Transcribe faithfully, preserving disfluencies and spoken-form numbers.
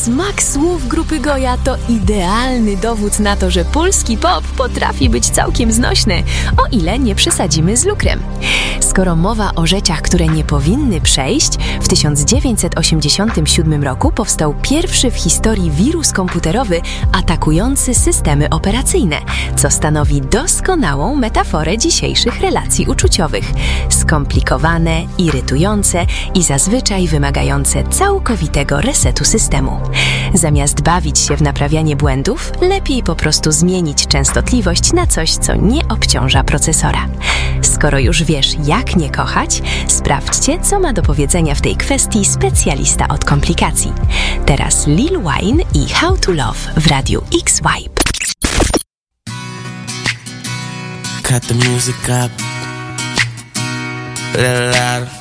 smak słów grupy Goja to idealny dowód na to, że polski pop potrafi być całkiem znośny, o ile nie przesadzimy z lukrem. Skoro mowa o rzeczach, które nie powinny przejść, w tysiąc dziewięćset osiemdziesiątym siódmym roku powstał pierwszy w historii wirus komputerowy atakujący systemy operacyjne, co stanowi doskonałą metaforę dzisiejszych relacji uczuciowych. Skomplikowane, irytujące i zazwyczaj wymagające całkowitego resetu systemu. Zamiast bawić się w naprawianie błędów, lepiej po prostu zmienić częstotliwość na coś, co nie obciąża procesora. Skoro już wiesz, jak nie kochać, sprawdźcie, co ma do powiedzenia w tej kwestii specjalista od komplikacji. Teraz Lil Wayne i How to Love w Radiu X-Vibe. Cut the music up, let it out.